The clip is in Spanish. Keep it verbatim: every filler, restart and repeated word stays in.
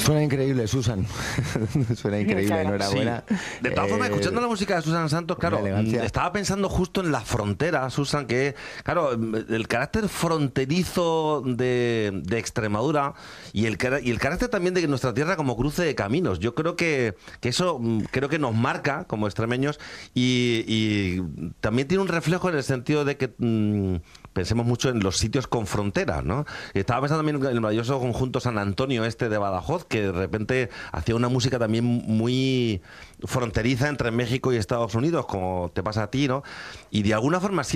Suena increíble, Susan. Suena increíble, enhorabuena. Sí. De todas formas, Eh, escuchando la música de Susan Santos, claro, estaba pensando justo en la frontera, Susan, que, claro, el carácter fronterizo de, de Extremadura y el, y el carácter también de nuestra tierra como cruce de caminos. Yo creo que, que eso creo que nos marca como extremeños y, y también tiene un reflejo en el sentido de que mmm, pensemos mucho en los sitios con fronteras, ¿no? Estaba pensando también en el maravilloso conjunto San Antonio este de Badajoz, que de repente hacía una música también muy fronteriza entre México y Estados Unidos, como te pasa a ti, ¿no? Y de alguna forma sí